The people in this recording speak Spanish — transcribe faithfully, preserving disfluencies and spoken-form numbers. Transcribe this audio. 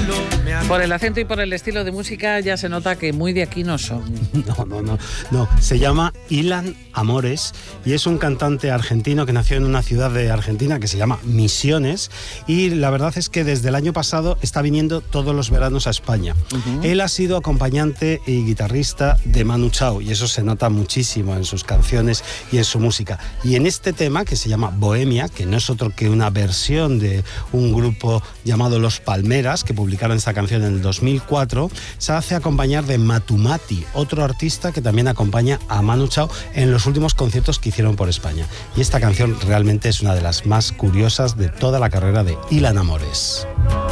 Por el acento y por el estilo de música ya se nota que muy de aquí no son. No, no, no, no. Se llama Ilan Amores y es un cantante argentino que nació en una ciudad de Argentina que se llama Misiones, y la verdad es que desde el año pasado está viniendo todos los veranos a España. Uh-huh. Él ha sido acompañante y guitarrista de Manu Chao y eso se nota muchísimo en sus canciones y en su música. Y en este tema, que se llama Bohemia, que no es otro que una versión de un grupo llamado Los Palmeras, que publicaron esta canción en el dos mil cuatro, se hace acompañar de Matumati, otro artista que también acompaña a Manu Chao en los últimos conciertos que hicieron por España. Y esta canción realmente es una de las más curiosas de toda la carrera de Ilan Amores.